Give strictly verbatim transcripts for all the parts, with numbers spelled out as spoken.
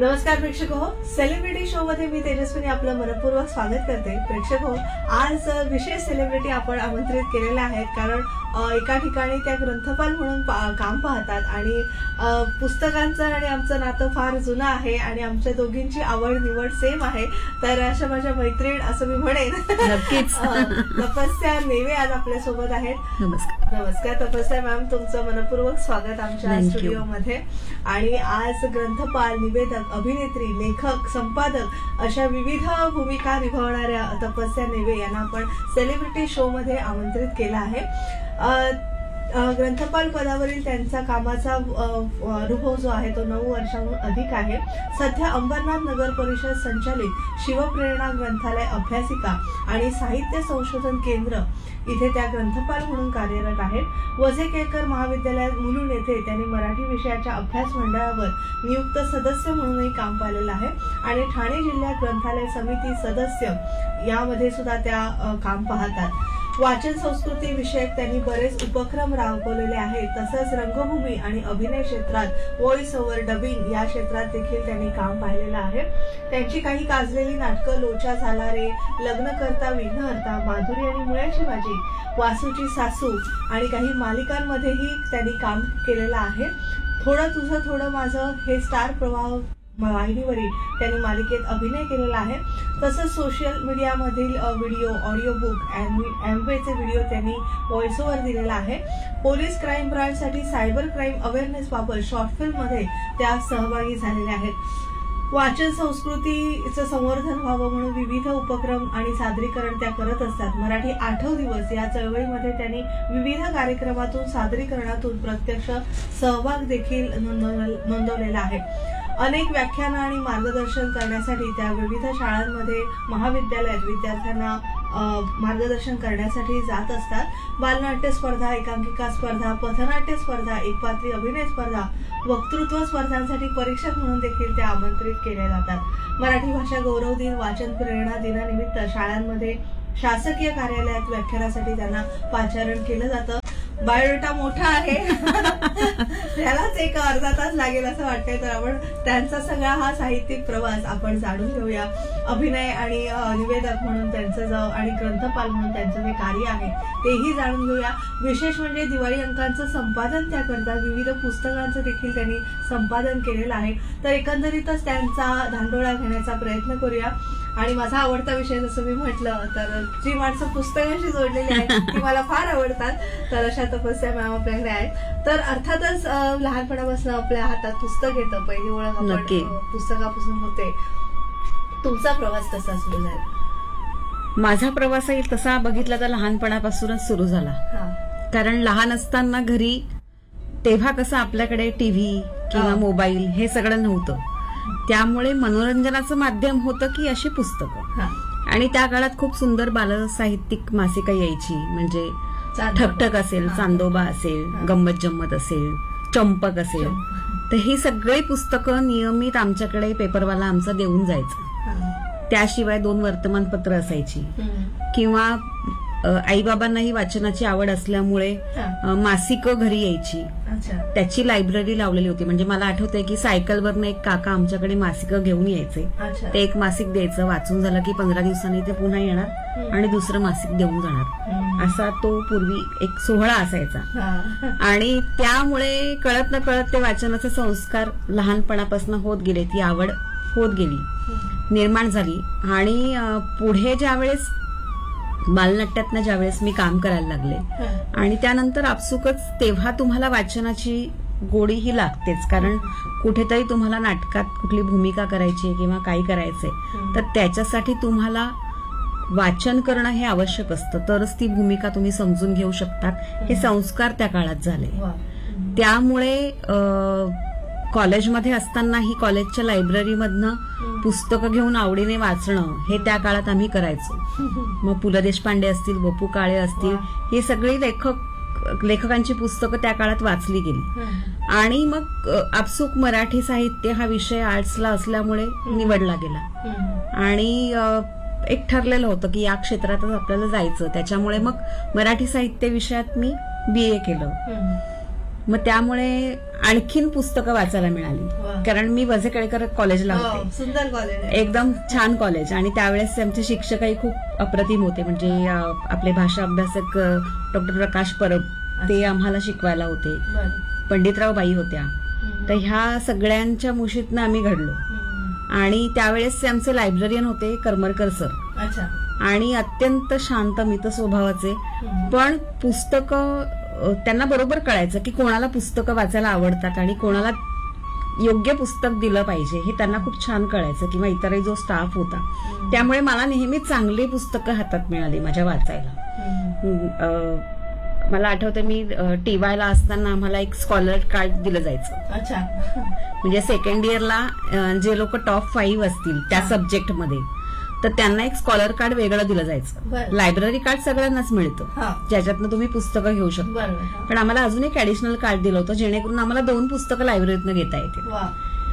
नमस्कार प्रेक्षक हो, सेलिब्रिटी शो मध्ये मी तेजस्विनी आपलं मनपूर्वक स्वागत करते. प्रेक्षक हो, आज विशेष सेलिब्रिटी आपण आमंत्रित केलेले आहेत, कारण एका ठिकाणी त्या ग्रंथपाल म्हणून काम पाहतात आणि पुस्तकांचं आणि आमचं नातं फार जुनं आहे आणि आमच्या दोघींची आवड निवड सेम आहे. तर अशा माझ्या मैत्रीण असं मी म्हणेन. नक्कीच. तपस्या नेवे आज आपल्यासोबत आहेत. नमस्कार. नमस्कार तपस्या मॅम, तुमचं मनपूर्वक स्वागत आमच्या स्टुडिओमध्ये. आणि आज ग्रंथपाल, निवेदक, अभिनेत्री, लेखक, संपादक अशा विविध भूमिका निभावणाऱ्या तपस्या नेवे यांना आपण सेलिब्रिटी शो मध्ये आमंत्रित केलं आहे. ग्रंथपाल पदावरील त्यांचा कामाचा अनुभव जो आहे तो नऊ वर्षांहून अधिक आहे. सध्या अंबरनाथ नगर परिषद संचालित शिवप्रेरणा ग्रंथालय अभ्यासिका आणि साहित्य संशोधन केंद्र इथे त्या ग्रंथपाल म्हणून कार्यरत आहेत. वझे केळकर महाविद्यालयात मुलुंड येथे त्यांनी मराठी विषयाच्या अभ्यास मंडळावर नियुक्त सदस्य म्हणूनही काम पाहिलेलं आहे आणि ठाणे जिल्ह्यात ग्रंथालय समिती सदस्य यामध्ये सुद्धा त्या काम पाहतात. वाचन संस्कृती विषयक त्यांनी बरेच उपक्रम राबवलेले आहेत. तसंच रंगभूमी आणि अभिनय क्षेत्रात व्हॉइस ओव्हर, डबिंग या क्षेत्रात देखील त्यांनी काम पाहिलेलं आहे. त्यांची काही गाजलेली नाटकं लोचा झाला रे, लग्न करता विघ्नहर्ता, माधुरी आणि मुळ्याची भाजी, वासूची सासू आणि काही मालिकांमध्येही त्यांनी काम केलेलं आहे. थोडं तुझं थोडं माझं हे स्टार प्रवाह वाहिनीवरील त्यांनी मालिकेत अभिनय केलेला आहे. तसंच social मीडियामधील video, audio book, एमवेचे video त्यांनी व्हॉइस ओव्हर दिलेला आहे. Police crime ब्रांचसाठी cyber crime awareness बाबत शॉर्ट फिल्म मध्ये त्या सहभागी झालेल्या आहेत. वाचन संस्कृतीचं संवर्धन व्हावं म्हणून विविध उपक्रम आणि सादरीकरण त्या करत असतात. मराठी आठव दिवस या चळवळीमध्ये त्यांनी विविध कार्यक्रमातून, सादरीकरणातून प्रत्यक्ष सहभाग देखील नोंदवलेला आहे. अनेक व्याख्यानं आणि मार्गदर्शन करण्यासाठी त्या विविध शाळांमध्ये, महाविद्यालयात विद्यार्थ्यांना मार्गदर्शन करण्यासाठी जात असतात. बालनाट्य स्पर्धा, एकांकिका स्पर्धा, पथनाट्य स्पर्धा, एकपात्री अभिनय स्पर्धा, वक्तृत्व स्पर्धांसाठी परीक्षक म्हणून देखील त्या आमंत्रित केल्या जातात. मराठी भाषा गौरव दिन, वाचन प्रेरणा दिनानिमित्त शाळांमध्ये, शासकीय कार्यालयात व्याख्यानासाठी त्यांना पाचारण केलं जातं. बायोडेटा मोठा आहे, त्यालाच एक अर्धा तास लागेल असं वाटतंय. तर आपण त्यांचा सगळा हा साहित्यिक प्रवास आपण जाणून घेऊया. अभिनय आणि निवेदक म्हणून त्यांचं जो आणि ग्रंथपाल म्हणून त्यांचं जे कार्य आहे तेही जाणून घेऊया. विशेष म्हणजे दिवाळी अंकांचं संपादन त्या करतात. विविध पुस्तकांचं देखील त्यांनी संपादन केलेलं आहे. तर एकंदरीतच त्यांचा धांडोळा घेण्याचा प्रयत्न करूया. आणि माझा आवडता विषय जसं मी म्हटलं तर जी माणसं पुस्तकांशी जोडलेली आहेत ती मला फार आवडतात. तर अशा तपस्या मॅम आपल्याकडे आहेत. तर अर्थातच लहानपणापासून आपल्या हातात पुस्तक येतं, पहिली ओळख आपण पुस्तकापासून होते. तुमचा प्रवास कसा सुरू झाला? माझा प्रवासही तसा बघितला तर लहानपणापासूनच सुरू झाला. कारण लहान असताना घरी तेव्हा कसं आपल्याकडे टीव्ही किंवा मोबाईल हे सगळं नव्हतं. त्यामुळे मनोरंजनाचं माध्यम होतं की अशी पुस्तकं. आणि त्या काळात खूप सुंदर बालसाहित्यिक मासिका यायची. म्हणजे ठकठक असेल, चांदोबा असेल, गंमत जम्मत असेल, चंपक असेल, तर ही सगळी पुस्तकं नियमित आमच्याकडे पेपरवाला आमचा देऊन जायचा. त्याशिवाय दोन वर्तमानपत्र असायची. किंवा आईबाबांनाही वाचनाची आवड असल्यामुळे मासिकं घरी यायची. त्याची लायब्ररी लावलेली होती. म्हणजे मला आठवतंय की सायकलवरनं एक काका आमच्याकडे मासिकं घेऊन यायचे. ते एक मासिक द्यायचं, वाचून झालं की पंधरा दिवसांनी ते पुन्हा येणार आणि दुसरं मासिक देऊन जाणार. असा तो पूर्वी एक सोहळा असायचा. आणि त्यामुळे कळत न कळत ते वाचनाचे संस्कार लहानपणापासून होत गेले, ती आवड होत गेली, निर्माण झाली. आणि पुढे ज्यावेळेस बालनाट्यातनं ज्यावेळेस मी काम करायला लागले आणि त्यानंतर आपसुकच तेव्हा तुम्हाला वाचनाची गोडी ही लागतेच. कारण कुठेतरी तुम्हाला नाटकात कुठली भूमिका करायची किंवा काही करायचंय तर त्याच्यासाठी तुम्हाला वाचन करणं हे आवश्यक असतं, तरच ती भूमिका तुम्ही समजून घेऊ शकतात. हे संस्कार त्या काळात झाले. त्यामुळे कॉलेजमध्ये असतानाही कॉलेजच्या लायब्ररीमधनं पुस्तकं घेऊन आवडीने वाचणं हे त्या काळात आम्ही करायचो. मग पु ल देशपांडे असतील, बपू काळे असतील, हे सगळी लेखक लेखकांची पुस्तकं त्या काळात वाचली गेली. आणि मग आपसूक मराठी साहित्य हा विषय आर्ट्सला असल्यामुळे निवडला गेला. आणि एक ठरलेलं होतं की या क्षेत्रातच आपल्याला जायचं. त्याच्यामुळे मग मराठी साहित्य विषयात मी बी ए केलं. मग त्यामुळे आणखीन पुस्तकं वाचायला वा. मिळाली. कारण मी वझे केळकर कॉलेजला हो, होते. सुंदर कॉलेज आहे. एकदम छान कॉलेज. आणि त्यावेळेस आमचे शिक्षकही खूप अप्रतिम होते. म्हणजे अं, आपले भाषा अभ्यासक डॉक्टर प्रकाश परब ते आम्हाला शिकवायला होते. बरं. पंडितराव बाई होत्या. हम्म. तर ह्या सगळ्यांच्या मुशीतनं आम्ही घडलो. हम्म. आणि त्यावेळेस आमचे लायब्ररियन होते करमरकर सर. अच्छा. आणि अत्यंत शांत मित स्वभावाचे. हम्म. पण पुस्तकं अ, त्यांना बरोबर कळायचं की कोणाला पुस्तकं वाचायला आवडतात आणि कोणाला योग्य पुस्तक दिलं पाहिजे हे त्यांना खूप छान कळायचं. किंवा इतरही जो स्टाफ होता. हम्म. त्यामुळे मला नेहमीच चांगली पुस्तकं हातात मिळाली माझ्या वाचायला. हम्म. अ, मला आठवतं मी टीवायला असताना आम्हाला एक स्कॉलर कार्ड दिलं जायचं. अच्छा. म्हणजे सेकंड इयरला जे लोक टॉप फाईव्ह असतील त्या हा. सब्जेक्टमध्ये तर त्यांना एक स्कॉलर कार्ड वेगळं दिलं जायचं. बरं. लायब्ररी कार्ड सगळ्यांनाच मिळतं हा. ज्याच्यातनं तुम्ही पुस्तकं घेऊ शकता. बरोबर. हा. पण आम्हाला अजून एक ऍडिशनल कार्ड दिलं होतं जेणेकरून आम्हाला दोन पुस्तकं लायब्ररीतनं घेता येतील. वा.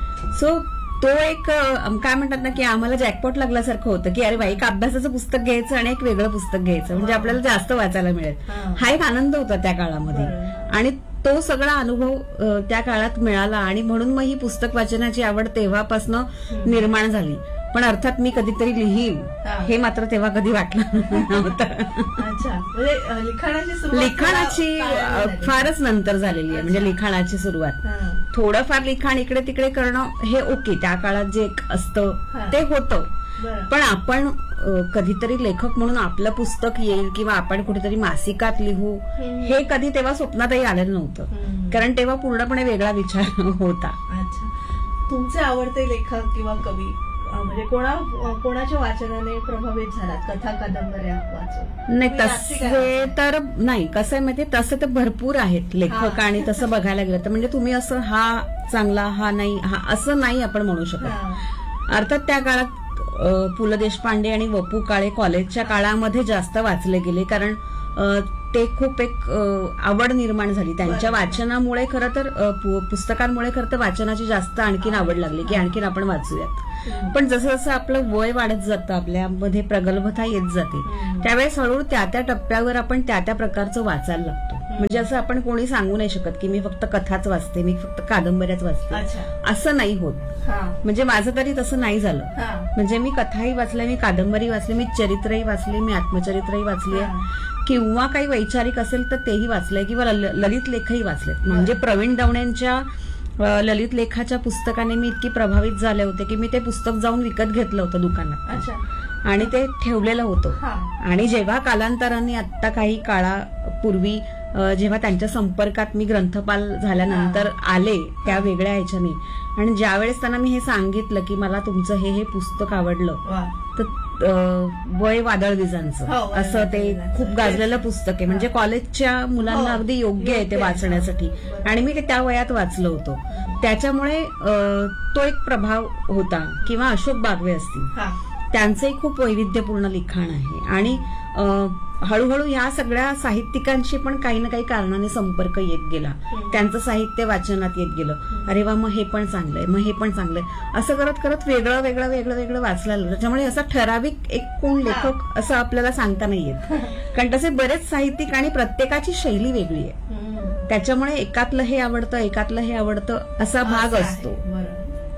सो तो एक अ, काय म्हणतात ना की आम्हाला जॅकपॉट लागल्यासारखं होतं की अरे बाई एक अभ्यासाचं पुस्तक घ्यायचं आणि एक वेगळं पुस्तक घ्यायचं म्हणजे वा. आपल्याला जास्त वाचायला मिळेल. हा. हा एक आनंद होता त्या काळामध्ये. बरोबर. आणि तो सगळा अनुभव अ, त्या काळात मिळाला आणि म्हणून मग ही पुस्तक वाचनाची आवड तेव्हापासनं निर्माण झाली. पण अर्थात मी कधीतरी लिहीन हा. हे मात्र तेव्हा कधी वाटलं नव्हतं. अच्छा. म्हणजे अ, लिखाणाची सुरुवात लिखाणाची थोडा अ, काळाने झाली. फारच नंतर झालेली आहे. म्हणजे अच्छा. लिखाणाची सुरुवात हा. थोडंफार लिखाण इकडे तिकडे करणं हे ओके त्या काळात जे एक असतं हा. ते होतं. बरं. पण आपण अ, कधीतरी लेखक म्हणून आपलं पुस्तक येईल किंवा आपण कुठेतरी मासिकात लिहू हम्म. हे कधी तेव्हा स्वप्नातही आलेलं नव्हतं. हम्म. कारण तेव्हा पूर्णपणे वेगळा विचार होता. अच्छा. तुमचे आवडते लेखक किंवा कवी अ, म्हणजे कोणा अ, कोणाच्या वाचनाने प्रभावित झालात कथा कादंबऱ्या वाचून? नाही तुम्ही वाचते काय? तसे तर नाही कसं आहे माहितीये तसं तर भरपूर आहेत लेखक. हा. आणि तसं बघायला गेलं तर म्हणजे तुम्ही असं हा चांगला हा नाही हा असं नाही आपण म्हणू शकत. हा. अर्थात त्या काळात अ, पु ल देशपांडे आणि वपू काळे कॉलेजच्या काळामध्ये जास्त वाचले गेले. कारण अ, ते खूप एक अ, आवड निर्माण झाली त्यांच्या बरं. वाचनामुळे. खरं तर अ, पु- पुस्तकांमुळे खरं तर वाचनाची जास्त आणखीन आवड लागली की आणखीन आपण वाचूयात. हम्म. पण जसं जसं आपलं वय वाढत जातं आपल्यामध्ये प्रगल्भता येत जाते हम्म. त्यावेळेस हळूहळू त्या त्या टप्प्यावर आपण त्या त्या प्रकारचं वाचायला लागतो. म्हणजे असं आपण कोणी सांगू नाही शकत की मी फक्त कथाच वाचते मी फक्त कादंबऱ्याच वाचते अच्छा. असं नाही होत. हा. म्हणजे माझं तरी तसं नाही झालं. हा. म्हणजे मी कथाही वाचल्या मी कादंबरी वाचली मी चरित्रही वाचली मी आत्मचरित्रही वाचली हा. किंवा काही वैचारिक असेल तर तेही वाचलंय किंवा लल- ललित लेखही वाचलेत. म्हणजे प्रवीण दवणेंच्या अ, ललित लेखाच्या पुस्तकाने मी इतकी प्रभावित झाले होते की मी ते पुस्तक जाऊन विकत घेतलं होतं दुकानात अच्छा. आणि ते ठेवलेलं होतं. हा. आणि जेव्हा कालांतराने आता काही काळापूर्वी अ, जेव्हा त्यांच्या संपर्कात मी ग्रंथपाल झाल्यानंतर आले त्या वेगळ्या ह्याच्याने आणि ज्यावेळेस त्यांना मी हे सांगितलं की मला तुमचं हे हे पुस्तक आवडलं वा. तर अ, वय वादळ विजांचं हो, वय असं वादळ ते विजांचं. खूप गाजलेलं पुस्तक आहे. म्हणजे कॉलेजच्या मुलांना हो, अगदी योग्य आहे ते योग्य आहे. वाचण्यासाठी. बरोबर. आणि मी ते त्या वयात वाचलं होतं. त्याच्यामुळे अ, तो एक प्रभाव होता. किंवा अशोक बागवे असतील हा. त्यांचंही खूप वैविध्यपूर्ण लिखाण आहे. आणि अ, हळूहळू ह्या सगळ्या साहित्यिकांशी पण काही ना काही कारणाने संपर्क येत गेला. हम्म. त्यांचं साहित्य वाचनात येत गेलं. अरे वा मग हे पण चांगलंय मग हे पण चांगलंय असं करत करत वेगळं वेगळं वेगळं वेगळं वाचलं लागलं. त्याच्यामुळे असा ठराविक एक कोण लेखक असं आपल्याला सांगता नाही येत. कारण तसे बरेच साहित्यिक आणि प्रत्येकाची शैली वेगळी आहे. हम्म. त्याच्यामुळे एकातलं हे आवडतं एकातलं हे आवडतं असा भाग असं असतो. आहे. बरोबर.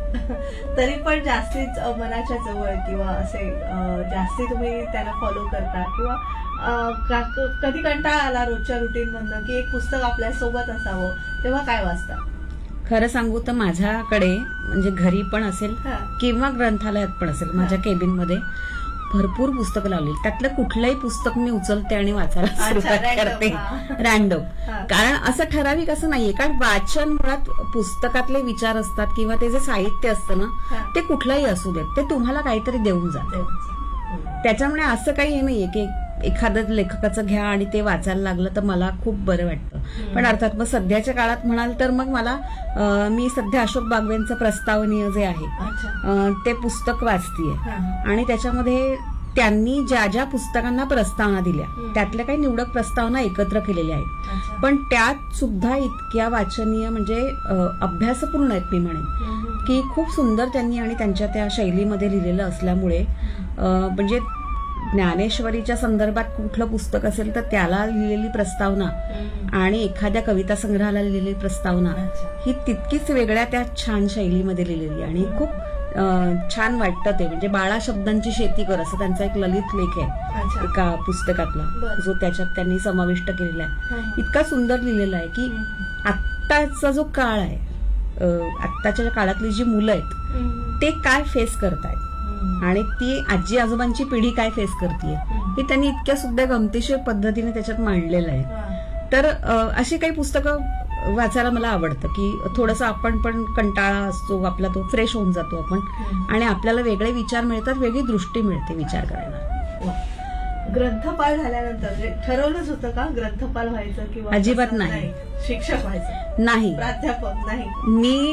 तरी पण जास्तीच अ, मनाच्या जवळ किंवा असे अ, जास्ती तुम्ही त्याला फॉलो करता किंवा अ, का- क- कधी कंटाळा आला रोजच्या रुटीन मधनं की एक पुस्तक आपल्या सोबत असावं तेव्हा काय वाचता? खरं सांगू तर माझ्याकडे म्हणजे घरी पण असेल हा. किंवा ग्रंथालयात पण असेल माझ्या केबिनमध्ये भरपूर पुस्तकं लावली. त्यातलं कुठलंही पुस्तक मी उचलते आणि वाचायला अच्छा, सुरुवात random, करते हा. रॅन्डम. हा. कारण असं ठराविक असं नाहीये. कारण वाचन मुळात पुस्तकातले विचार असतात किंवा ते जे साहित्य असतं ना हा. ते कुठलंही असू देत ते तुम्हाला काहीतरी देऊन जातं. हम्म. त्याच्यामुळे असं काही हे नाहीये की एखादं लेखकाचं घ्या आणि ते वाचायला लागलं तर मला खूप बरं वाटतं. पण अर्थात मग सध्याच्या काळात म्हणाल तर मग मला अं, मी सध्या अशोक बागवेंचं प्रस्तावनीय जे आहे अच्छा. अं, ते पुस्तक वाचतीये. हा. आणि त्याच्यामध्ये त्यांनी ज्या ज्या पुस्तकांना प्रस्तावना दिल्या हम्म. त्यातल्या काही निवडक प्रस्तावना एकत्र केलेल्या आहेत. अच्छा. पण त्यात सुद्धा इतक्या वाचनीय म्हणजे अं, अभ्यासपूर्ण आहेत मी म्हणेन हम्म. की खूप सुंदर त्यांनी आणि त्यांच्या त्या शैलीमध्ये लिहिलेलं असल्यामुळे अं, म्हणजे ज्ञानेश्वरीच्या संदर्भात कुठलं पुस्तक असेल तर त्याला लिहिलेली प्रस्तावना आणि एखाद्या कविता संग्रहाला लिहिलेली प्रस्तावना ही तितकीच वेगळ्या त्या छान शैलीमध्ये लिहिलेली आणि खूप अं, छान वाटतं ते. म्हणजे बाळा शब्दांची शेती कर असं त्यांचा एक ललित लेख आहे एका पुस्तकातला जो त्याच्यात त्यांनी समाविष्ट केलेला आहे. इतका सुंदर लिहिलेला आहे की आत्ताचा जो काळ आहे, आत्ताच्या काळातली जी मुलं आहेत ते काय फेस करतायत आणि ती आजी आजोबांची पिढी काय फेस करते हे त्यांनी इतक्या सुद्धा गमतीशीर पद्धतीने त्याच्यात मांडलेलं आहे. तर अशी काही पुस्तकं वाचायला मला आवडतं की थोडंसं आपण पण कंटाळा असतो आपला, तो फ्रेश होऊन जातो आपण आणि आपल्याला वेगळे विचार मिळतात, वेगळी दृष्टी मिळते विचार करायला. ग्रंथपाल झाल्यानंतर ठरवलंच होतं का ग्रंथपाल व्हायचं किंवा अजिबात नाही. शिक्षक व्हायचं नाही, प्राध्यापक नाही. मी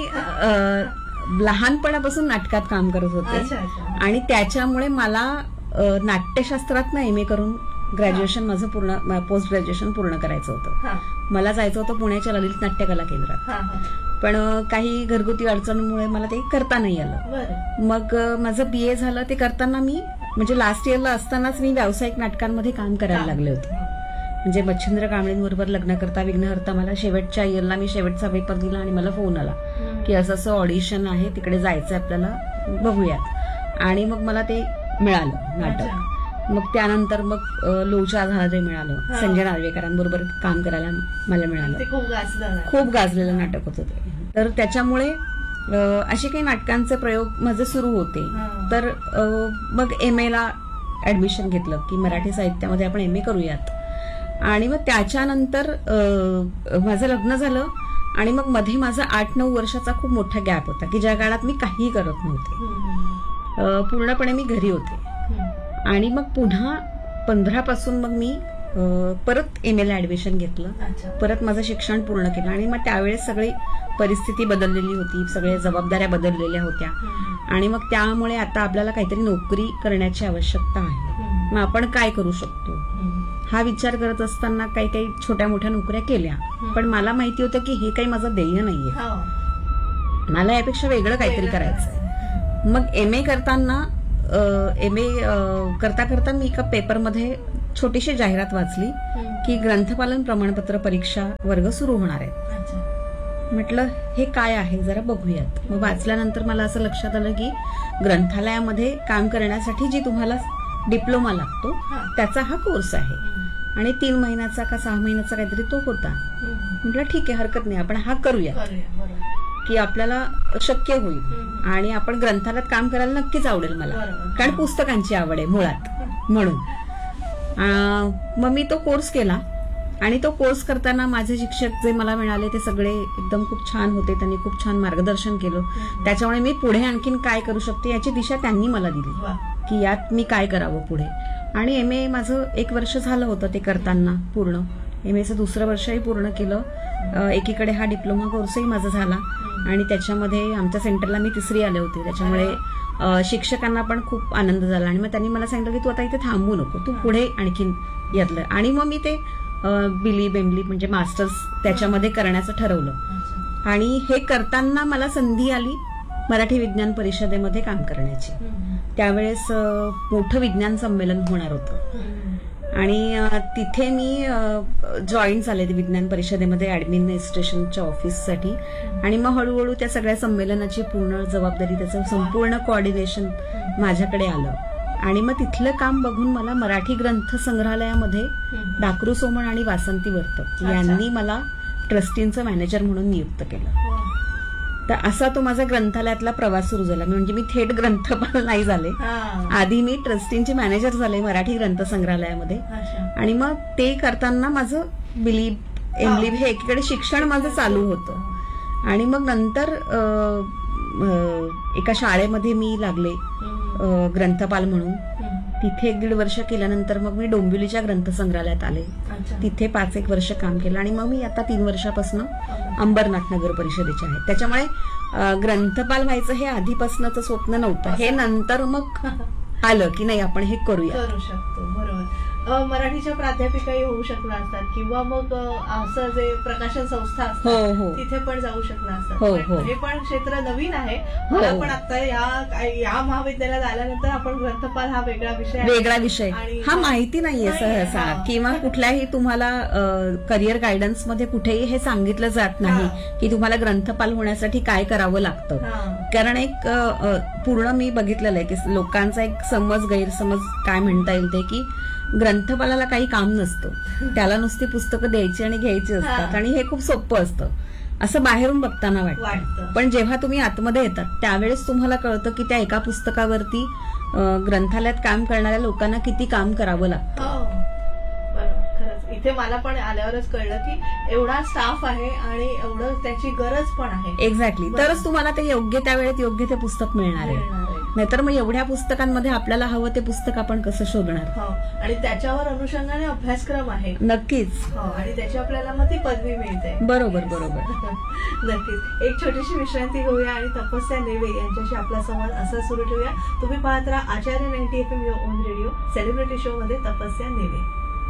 लहानपणापासून नाटकात काम करत होते आणि त्याच्यामुळे मला नाट्यशास्त्रात एम ए करून ग्रॅज्युएशन माझं पूर्ण पोस्ट ग्रॅज्युएशन पूर्ण करायचं होतं. मला जायचं होतं पुण्याच्या ललित नाट्य कला केंद्रात, पण काही घरगुती अडचणीमुळे मला ते करता नाही आलं. मग माझं बीए झालं. ते करताना मी म्हणजे लास्ट इयरला असतानाच मी व्यावसायिक नाटकांमध्ये काम करायला लागले होते. म्हणजे मच्छिंद्र कांबळेंबरोबर लग्न करता विघ्नहर्ता मला शेवटच्या इयरला मी शेवटचा पेपर दिला आणि मला फोन आला की असं असं ऑडिशन आहे, तिकडे जायचं आपल्याला, बघूयात. आणि मग मला ते मिळालं नाटक. मग त्यानंतर मग लोचा झाला ते मिळालं. संजय नार्वेकरांबरोबर काम करायला मला मिळालं. खूप गाजलेलं नाटक होतं ते. तर त्याच्यामुळे असे काही नाटकांचे प्रयोग माझे सुरू होते. तर मग एम ए ला ऍडमिशन घेतलं की मराठी साहित्यामध्ये आपण एम ए करूयात. आणि मग त्याच्यानंतर माझं लग्न झालं आणि मग मध्ये माझा आठ नऊ वर्षाचा खूप मोठा गॅप होता की ज्या काळात मी काहीही करत नव्हते, पूर्णपणे मी घरी होते. आणि मग पुन्हा पंधरा पासून मग मी परत एम ए ला ऍडमिशन घेतलं, परत माझं शिक्षण पूर्ण केलं. आणि मग त्यावेळेस सगळी परिस्थिती बदललेली होती, सगळ्या जबाबदाऱ्या बदललेल्या होत्या आणि मग त्यामुळे आता आपल्याला काहीतरी नोकरी करण्याची आवश्यकता आहे. मग आपण काय करू शकतो हा विचार करत असताना काही काही छोट्या मोठ्या नोकऱ्या केल्या, पण मला माहिती होतं की हे काही माझं ध्येय नाहीये, मला यापेक्षा वेगळं काहीतरी करायचंय. मग एम ए करताना एम ए करता करता मी एका पेपरमध्ये छोटीशी जाहिरात वाचली की ग्रंथपालन प्रमाणपत्र परीक्षा वर्ग सुरू होणार आहे. म्हटलं हे काय आहे जरा बघूयात. मग वाचल्यानंतर मला असं लक्षात आलं की ग्रंथालयामध्ये काम करण्यासाठी जी तुम्हाला डिप्लोमा लागतो त्याचा हा कोर्स आहे आणि तीन महिन्याचा का सहा महिन्याचा काहीतरी तो होता. म्हटलं ठीक आहे, हरकत नाही, आपण हा करूया की आपल्याला शक्य होईल आणि आपण ग्रंथालयात काम करायला नक्कीच आवडेल मला, कारण पुस्तकांची आवड आहे मुळात म्हणून. मग मी तो कोर्स केला आणि तो कोर्स करताना माझे शिक्षक जे मला मिळाले ते सगळे एकदम खूप छान होते. त्यांनी खूप छान मार्गदर्शन केलं. त्याच्यामुळे मी पुढे आणखीन काय करू शकते याची दिशा त्यांनी मला दिली की यात मी काय करावं पुढे. आणि एम ए माझं एक वर्ष झालं होतं ते करताना पूर्ण. एम एचं दुसरं वर्षही पूर्ण केलं. एकीकडे हा डिप्लोमा कोर्सही माझा झाला आणि त्याच्यामध्ये आमच्या सेंटरला मी तिसरी आले होते. त्याच्यामुळे शिक्षकांना पण खूप आनंद झाला आणि मग त्यांनी मला सांगितलं की तू आता इथे थांबू नको, तू पुढे आणखीन यातलं. आणि मग मी ते बिली बेंबली म्हणजे मास्टर्स त्याच्यामध्ये करण्याचं ठरवलं. आणि हे करताना मला संधी आली मराठी विज्ञान परिषदेमध्ये काम करण्याची. त्यावेळेस मोठं विज्ञान संमेलन होणार होतं आणि तिथे मी जॉईन झाले विज्ञान परिषदेमध्ये ऍडमिनिस्ट्रेशनच्या ऑफिससाठी. आणि मग हळूहळू त्या सगळ्या संमेलनाची पूर्ण जबाबदारी, त्याचं संपूर्ण कोऑर्डिनेशन माझ्याकडे आलं. आणि मग तिथलं काम बघून मला मराठी ग्रंथ संग्रहालयामध्ये डाकरू सोमण आणि वासंती वर्तक यांनी मला ट्रस्टींचं मॅनेजर म्हणून नियुक्त केलं. तर असा तो माझा ग्रंथालयातला प्रवास सुरू झाला. म्हणजे मी थेट ग्रंथपाल नाही झाले, आधी मी ट्रस्टींचे मॅनेजर झाले मराठी ग्रंथ संग्रहालयामध्ये. आणि मग ते करताना माझं बिलीप एमलीप हे एकीकडे शिक्षण माझं चालू होतं. आणि मग नंतर एका शाळेमध्ये मी लागले ग्रंथपाल म्हणून. तिथे एक दीड वर्ष केल्यानंतर मग मी डोंबिवलीच्या ग्रंथसंग्रहालयात आले. तिथे पाच एक वर्ष काम केलं आणि मग मी आता तीन वर्षापासून अंबरनाथ नगर परिषदेचे आहे. त्याच्यामुळे ग्रंथपाल व्हायचं हे आधीपासूनच स्वप्न नव्हतं, हे नंतर मग आलं की नाही आपण हे करूया करू शकतो. बरोबर. अ, मराठीच्या प्राध्यापिकाही होऊ शकला असतात किंवा मग अ, असं जे प्रकाशन संस्था हो असतात हो तिथे पण जाऊ शकला असतात. हो, पण हो. हे पण क्षेत्र नवीन आहे मला हो. पण आता या काय- या महाविद्यालयात आल्यानंतर आपण ग्रंथपाल हा वेगळा विषय आहे. वेगळा विषय आणि- हा माहिती नाहीये नाही, सहसा हा. किंवा कुठल्याही तुम्हाला करिअर गायडन्स मध्ये कुठेही हे सांगितलं जात नाही हा. की तुम्हाला ग्रंथपाल होण्यासाठी काय करावं लागतं. हा. कारण एक अ, अ, पूर्ण मी बघितलेलं आहे की लोकांचा एक समज गैरसमज काय म्हणता येईल ते की ग्रंथपालाला काही काम नसतं, त्याला नुसती पुस्तकं द्यायची आणि घ्यायची असतात हा. आणि हे खूप सोपं असतं असं बाहेरून बघताना वाटतं. वाटतं. पण जेव्हा तुम्ही आतमध्ये येतात त्यावेळेस तुम्हाला कळतं की त्या एका पुस्तकावरती अ, ग्रंथालयात काम करणाऱ्या लोकांना किती काम करावं लागतं. हो बरोबर खरंच इथे मला पण आल्यावरच कळलं की एवढा स्टाफ आहे आणि एवढं त्याची गरज पण आहे. एक्झॅक्टली. तरच तुम्हाला ते योग्य त्या वेळेत योग्य ते पुस्तक मिळणार आहे. मिळणार आहे. नाहीतर मग एवढ्या पुस्तकांमध्ये आपल्याला हवं ते पुस्तक आपण कसं शोधणार. हो आणि त्याच्यावर अनुषंगाने अभ्यासक्रम आहे. नक्कीच. हो आणि त्याची आपल्याला मग ती पदवी मिळते. बरोबर बरोबर. नक्कीच. एक छोटीशी विश्रांती घेऊया आणि तपस्या नेवे यांच्याशी आपला संवाद असा सुरू ठेवूया. तुम्ही पाहत राहा आचार्य ninety F M on radio celebrity show मध्ये तपस्या नेवे.